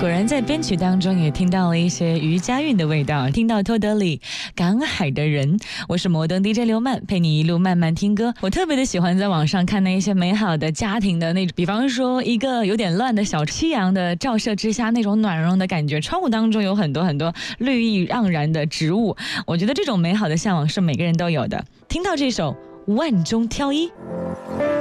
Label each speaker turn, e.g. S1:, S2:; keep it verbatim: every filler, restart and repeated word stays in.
S1: 果然在编曲当中也听到了一些余佳韵的味道，听到托德里赶海的人。我是摩登 D J 刘曼，陪你一路慢慢听歌。我特别的喜欢在网上看那些美好的家庭的那种，比方说一个有点乱的小夕阳的照射之下那种暖融的感觉，窗户当中有很多很多绿意盎然的植物，我觉得这种美好的向往是每个人都有的。听到这首万中挑一。